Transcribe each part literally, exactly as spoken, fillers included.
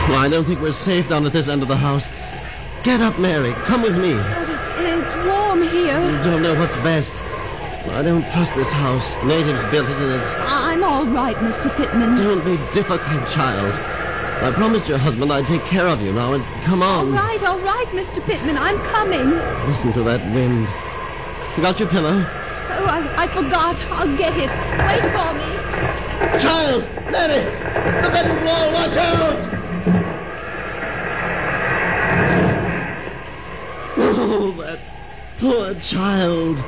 Well, I don't think we're safe down at this end of the house. Get up, Mary. Come with me. But it, it's warm here. You don't know what's best. I don't trust this house. Natives built it and it's... I'm all right, Mister Pittman. Don't be difficult, child. I promised your husband I'd take care of you now, and come on. All right, all right, Mister Pittman. I'm coming. Listen to that wind. You got your pillow? Oh, I, I forgot. I'll get it. Wait for me. Child! Mary! The bedroom wall! Watch out! Oh, that poor child.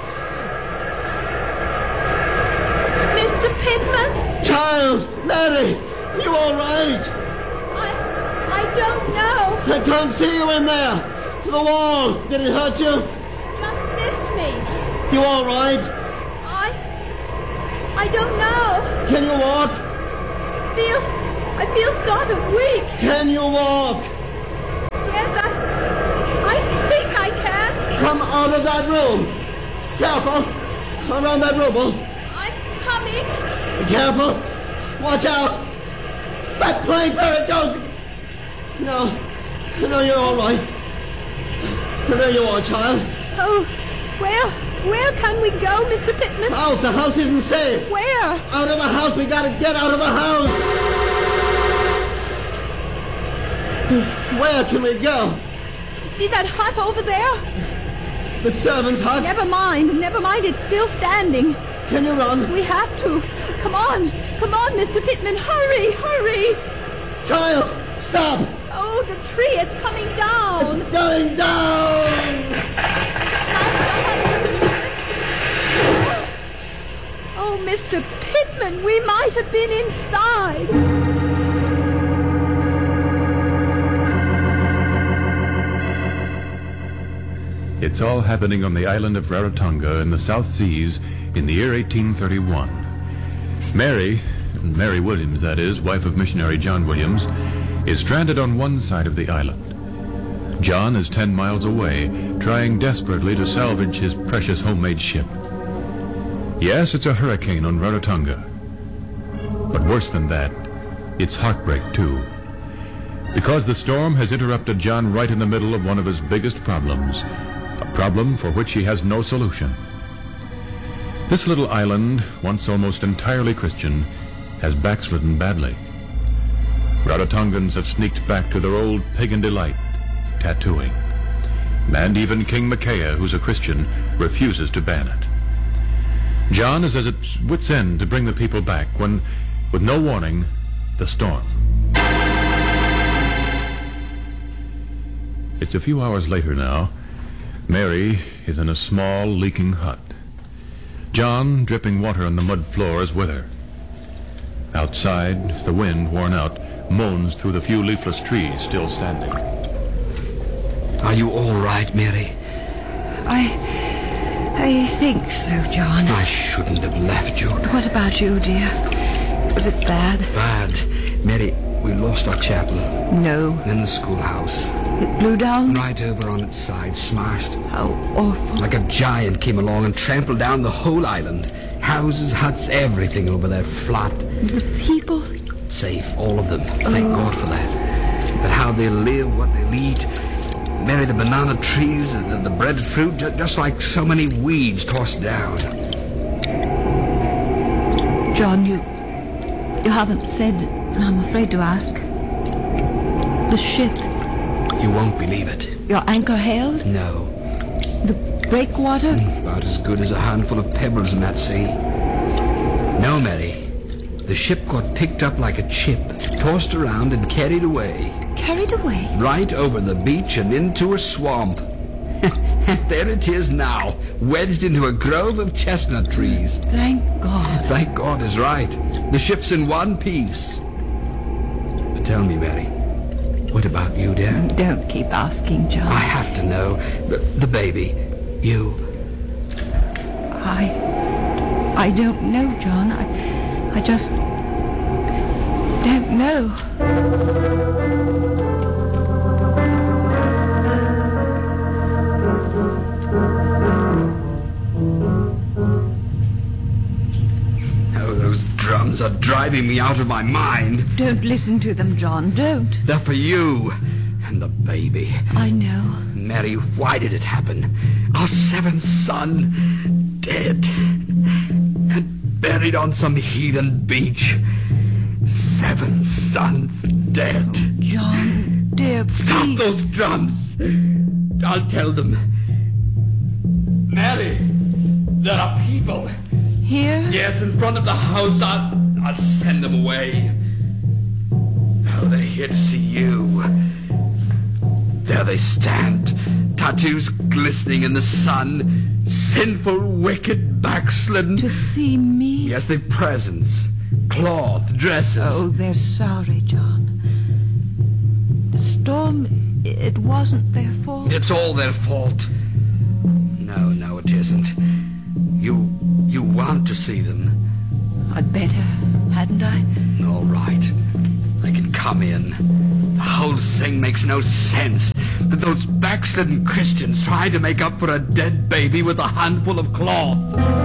Mister Pittman? Child! Mary! You all right? I... I don't know. I can't see you in there. The wall. Did it hurt you? Just missed me. You all right? I... I don't know. Can you walk? Feel... I feel sort of weak. Can you walk? Yes, I... I think I can. Come out of that room. Careful. Around that rubble. I'm coming. Careful. Watch out. That plank, there it goes. No. No, you're all right. There you are, child. Oh, where... Where can we go, Mister Pittman? Out. The house isn't safe. Where? Out of the house. We gotta get out of the house. Where can we go? See that hut over there? The servant's hut? Never mind. Never mind. It's still standing. Can you run? We have to. Come on. Come on, Mister Pittman. Hurry. Hurry. Child, stop. Oh, the tree. It's coming down. It's going down. Oh, Mister Pittman, we might have been inside. It's all happening on the island of Rarotonga in the South Seas in the year eighteen thirty-one. Mary, Mary Williams, that is, wife of missionary John Williams, is stranded on one side of the island. John is ten miles away, trying desperately to salvage his precious homemade ship. Yes, it's a hurricane on Rarotonga. But worse than that, it's heartbreak, too. Because the storm has interrupted John right in the middle of one of his biggest problems, a problem for which he has no solution. This little island, once almost entirely Christian, has backslidden badly. Rarotongans have sneaked back to their old pagan delight, tattooing. And even King Makea, who's a Christian, refuses to ban it. John is at its wit's end to bring the people back when, with no warning, the storm. It's a few hours later now. Mary is in a small, leaking hut. John, dripping water on the mud floor, is with her. Outside, the wind, worn out, moans through the few leafless trees still standing. Are you all right, Mary? I... I think so, John. I shouldn't have left you. What about you, dear? Was it bad? Bad. Mary, we lost our chapel. No. And the schoolhouse. It blew down? Right over on its side, smashed. How awful. Like a giant came along and trampled down the whole island. Houses, huts, everything over there flat. The people? Safe, all of them. Thank Oh. God for that. But how they live, what they'll eat. Mary, the banana trees, the, the breaded fruit, ju- just like so many weeds tossed down. John, you... You haven't said, and I'm afraid to ask. The ship, You won't believe it. your anchor held? No. The breakwater? About as good as a handful of pebbles in that sea. No, Mary. The ship got picked up like a chip, tossed around and carried away. Carried away? Right over the beach and into a swamp. And there it is now, wedged into a grove of chestnut trees. Thank God. Thank God is right. The ship's in one piece. But tell me, Mary, what about you, dear? Don't keep asking, John. I have to know. The, the baby. You. I... I don't know, John. I... I just... don't know. are driving me out of my mind. Don't listen to them, John. Don't. They're for you and the baby. I know. Mary, why did it happen? Our seventh son, dead. And buried on some heathen beach. Seven sons dead. John, dear, please. Stop those drums. I'll tell them. Mary, there are people. Here? Yes, in front of the house. I'll, I'll send them away. Oh, they're here to see you. There they stand, tattoos glistening in the sun, sinful, wicked, backslidden. To see me? Yes, they've presents, cloth, dresses. Oh, they're sorry, John. The storm, it wasn't their fault. It's all their fault. No, no, it isn't. You, you want to see them. I'd better, hadn't I? All right. I can come in. The whole thing makes no sense. That those backslidden Christians trying to make up for a dead baby with a handful of cloth.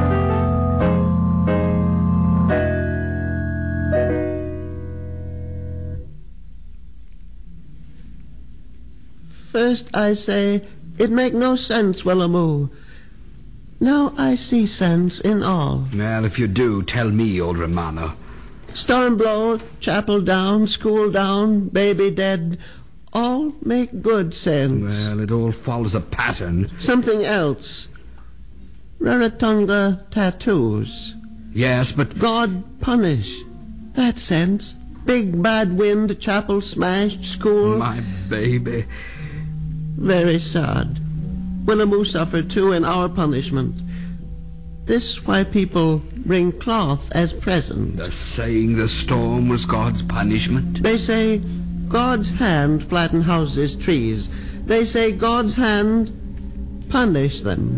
First I say, it make no sense, Willamoo. Now I see sense in all. Well, if you do, tell me, old Romano. Storm blow, chapel down, school down, baby dead, all make good sense. Well, it all follows a pattern. Something else. Rarotonga tattoos. Yes, but... God punish. That sense. Big bad wind, chapel smashed, school... My baby. Very sad. Willamoo suffered too in our punishment. This why people bring cloth as present. They're saying the storm was God's punishment. They say God's hand flatten houses, trees. They say God's hand punish them.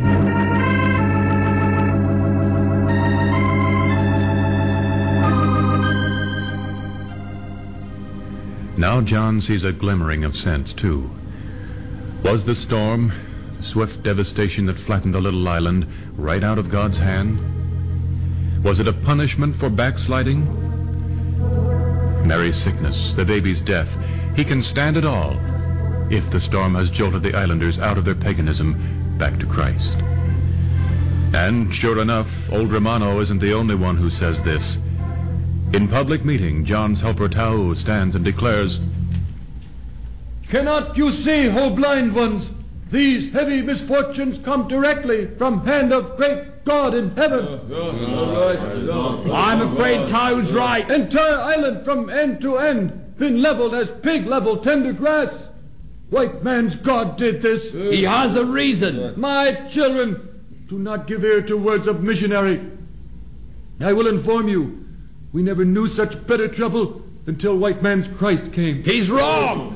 Now John sees a glimmering of sense, too. Was the storm, the swift devastation that flattened the little island, right out of God's hand? Was it a punishment for backsliding? Mary's sickness, the baby's death, he can stand it all if the storm has jolted the islanders out of their paganism back to Christ. And sure enough, old Romano isn't the only one who says this. In public meeting, John's helper Tao stands and declares, "Cannot you see, O blind ones, these heavy misfortunes come directly from hand of great God in heaven?" I'm afraid Tao's right. Entire island from end to end been leveled as pig level tender grass. White man's God did this. He has a reason. My children, do not give ear to words of missionary. I will inform you, we never knew such bitter trouble until white man's Christ came. He's wrong.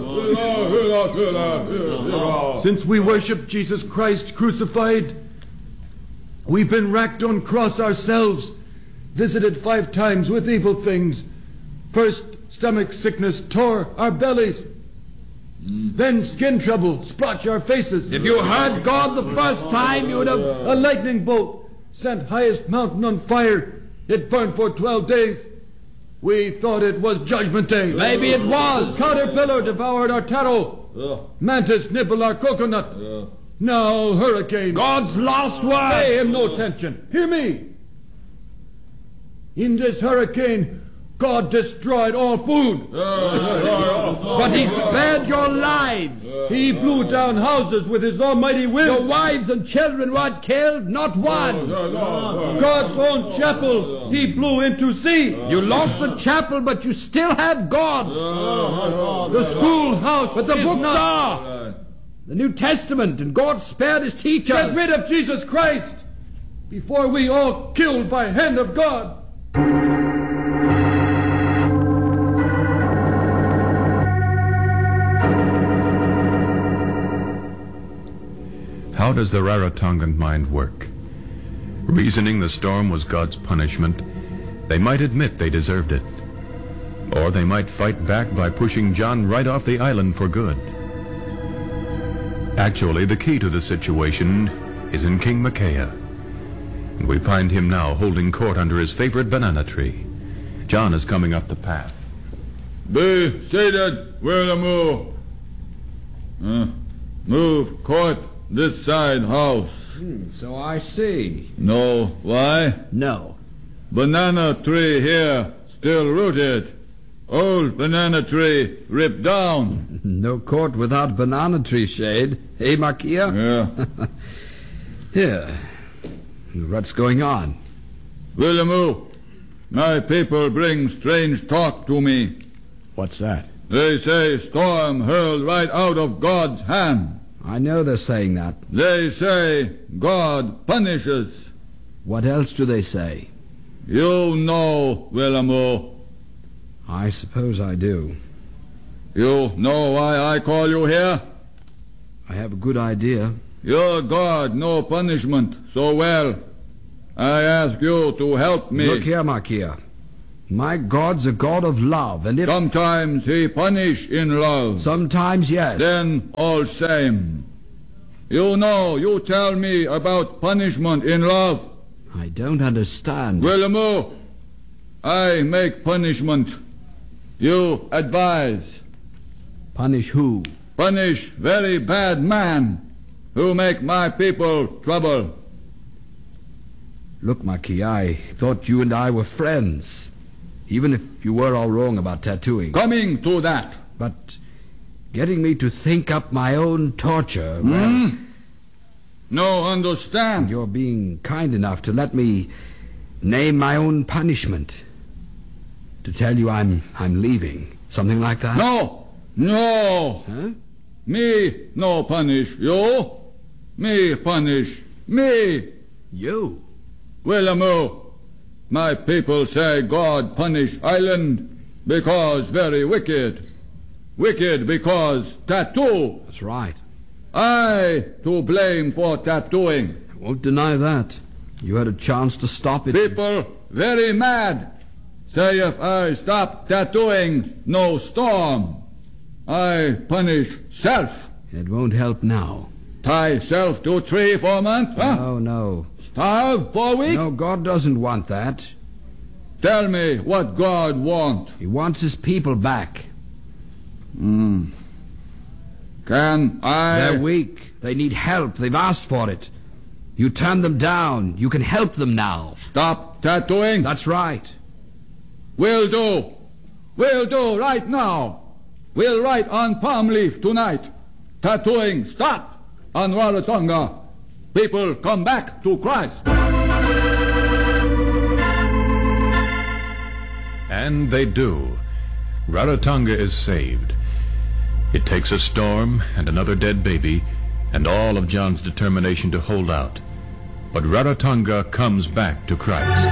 Since we worship Jesus Christ crucified, we've been racked on cross ourselves, visited five times with evil things. First, stomach sickness tore our bellies. Then skin trouble splotched our faces. If you heard God the first time, you would have... A lightning bolt sent highest mountain on fire. It burned for twelve days. We thought it was Judgment Day. Maybe it was. Caterpillar devoured our taro. Mantis nibbled our coconut. Now hurricane. God's lost word. Pay him no attention. Hear me. In this hurricane, God destroyed all food. But he spared your lives. He blew down houses with his almighty will. Your wives and children weren't killed, not one. God's own chapel, he blew into sea. You lost the chapel, but you still have God. The schoolhouse, but the is books not... are. The New Testament, and God spared his teachers. Get rid of Jesus Christ before we all killed by hand of God. How does the Rarotongan mind work? Reasoning the storm was God's punishment, they might admit they deserved it. Or they might fight back by pushing John right off the island for good. Actually, the key to the situation is in King Micaiah. And we find him now holding court under his favorite banana tree. John is coming up the path. Be seated, William. Uh, move court this side house. Hmm, so I see. No, why? No. Banana tree here, still rooted. Old banana tree ripped down. No court without banana tree shade. Hey, Makia? Yeah. Here. What's going on? William, my people bring strange talk to me. What's that? They say storm hurled right out of God's hand. I know they're saying that. They say God punishes. What else do they say? You know, William. I suppose I do. You know why I call you here? I have a good idea. Your God know punishment so well. I ask you to help me. Look here, Makia. My God's a God of love, and if... Sometimes he punish in love. Sometimes, yes. Then all same. You know, you tell me about punishment in love. I don't understand. William, I make punishment. You advise. Punish who? Punish very bad man who make my people trouble. Look, Makia, I thought you and I were friends. Even if you were all wrong about tattooing. Coming to that. But getting me to think up my own torture... well, Hmm? No understand. you're being kind enough to let me name my own punishment. To tell you I'm I'm leaving. Something like that? No. No. Huh? Me no punish you. Me punish me. You? William, my people say God punish island because very wicked. Wicked because tattoo. That's right. I to blame for tattooing. I won't deny that. You had a chance to stop it. People very mad. Say if I stop tattooing, no storm. I punish self. It won't help now. Tie self to tree for a month, huh? No, no. Starve for a week? No, God doesn't want that. Tell me what God want. He wants his people back. Hmm. Can I... They're weak. They need help. They've asked for it. You turn them down. You can help them now. Stop tattooing? That's right. Will do. Will do right now. We'll write on palm leaf tonight. Tattooing stop on Rarotonga. People come back to Christ. And they do. Rarotonga is saved. It takes a storm and another dead baby and all of John's determination to hold out. But Rarotonga comes back to Christ.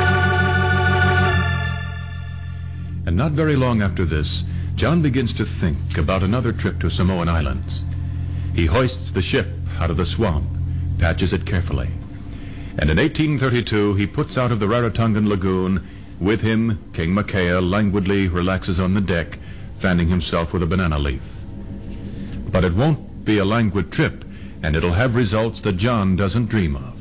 And not very long after this, John begins to think about another trip to Samoan Islands. He hoists the ship out of the swamp, patches it carefully. And in eighteen thirty-two, he puts out of the Rarotongan lagoon. With him, King Makea languidly relaxes on the deck, fanning himself with a banana leaf. But it won't be a languid trip, and it'll have results that John doesn't dream of.